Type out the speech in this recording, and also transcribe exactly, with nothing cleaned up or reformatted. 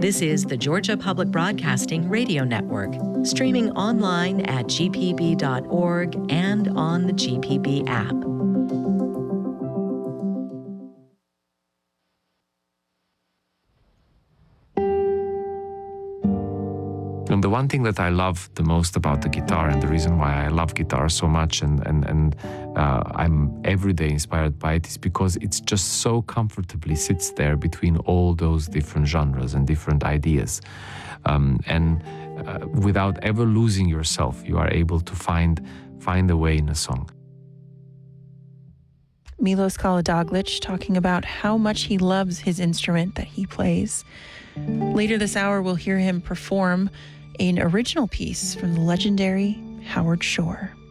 This is the Georgia Public Broadcasting Radio Network, streaming online at g p b dot org and on the G P B app. And the one thing that I love the most about the guitar, and the reason why I love guitar so much and, and, and uh, I'm every day inspired by it, is because it's just so comfortably sits there between all those different genres and different ideas. Um, and uh, without ever losing yourself, you are able to find, find a way in a song. Milos Kolodoglic talking about how much he loves his instrument that he plays. Later this hour, we'll hear him perform an original piece from the legendary Howard Shore.